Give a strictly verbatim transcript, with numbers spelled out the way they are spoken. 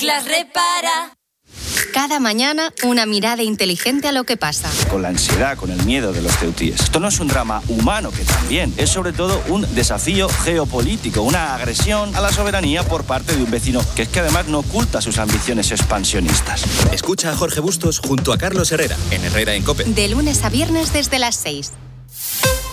las repara. Cada mañana, una mirada inteligente a lo que pasa. Con la ansiedad, con el miedo de los ceutíes. Esto no es un drama humano, que también es sobre todo un desafío geopolítico, una agresión a la soberanía por parte de un vecino que es que además no oculta sus ambiciones expansionistas. Escucha a Jorge Bustos junto a Carlos Herrera, en Herrera en COPE. De lunes a viernes desde las seis.